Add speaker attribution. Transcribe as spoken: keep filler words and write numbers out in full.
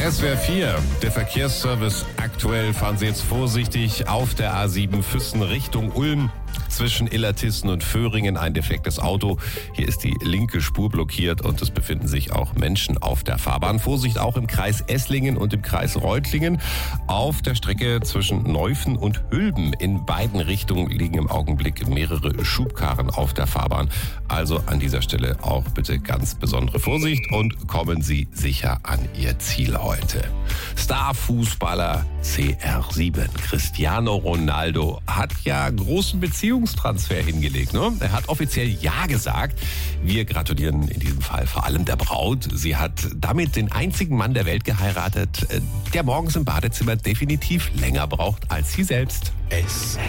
Speaker 1: S W R vier, der Verkehrsservice aktuell. Fahren Sie jetzt vorsichtig auf der A sieben Füssen Richtung Ulm. Zwischen Illertissen und Föhringen ein defektes Auto. Hier ist die linke Spur blockiert und es befinden sich auch Menschen auf der Fahrbahn. Vorsicht auch im Kreis Esslingen und im Kreis Reutlingen. Auf der Strecke zwischen Neuffen und Hülben in beiden Richtungen liegen im Augenblick mehrere Schubkarren auf der Fahrbahn. Also an dieser Stelle auch bitte ganz besondere Vorsicht und kommen Sie sicher an Ihr Ziel heute. Starfußballer C R sieben Cristiano Ronaldo hat ja großen Beziehungstransfer hingelegt. Ne? Er hat offiziell Ja gesagt. Wir gratulieren in diesem Fall vor allem der Braut. Sie hat damit den einzigen Mann der Welt geheiratet, der morgens im Badezimmer definitiv länger braucht als sie selbst.
Speaker 2: S